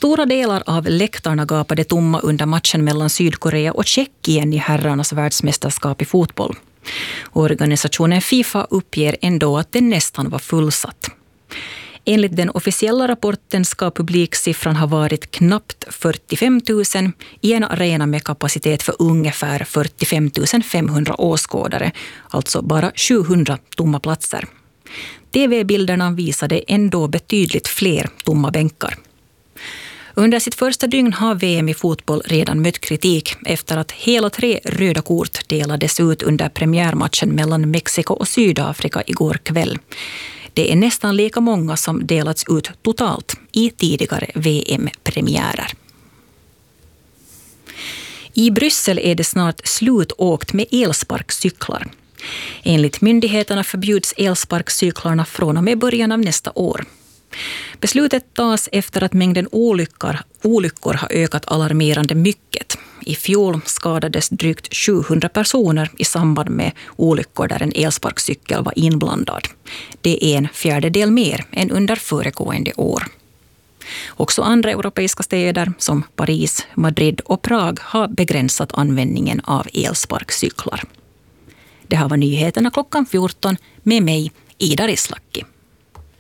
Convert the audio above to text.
Stora delar av läktarna gapade tomma under matchen mellan Sydkorea och Tjeckien i herrarnas världsmästerskap i fotboll. Organisationen FIFA uppger ändå att det nästan var fullsatt. Enligt den officiella rapporten ska publiksiffran ha varit knappt 45 000 i en arena med kapacitet för ungefär 45 500 åskådare, alltså bara 700 tomma platser. TV-bilderna visade ändå betydligt fler tomma bänkar. Under sitt första dygn har VM i fotboll redan mött kritik efter att hela 3 röda kort delades ut under premiärmatchen mellan Mexiko och Sydafrika igår kväll. Det är nästan lika många som delats ut totalt i tidigare VM-premiärer. I Bryssel är det snart slutåkt med elsparkcyklar. Enligt myndigheterna förbjuds elsparkcyklarna från och med början av nästa år. Beslutet tas efter att mängden olyckor har ökat alarmerande mycket. I fjol skadades drygt 700 personer i samband med olyckor där en elsparkcykel var inblandad. Det är en fjärdedel mer än under föregående år. Också andra europeiska städer som Paris, Madrid och Prag har begränsat användningen av elsparkcyklar. Det här var nyheterna klockan 14 med mig, Ida Rislaki.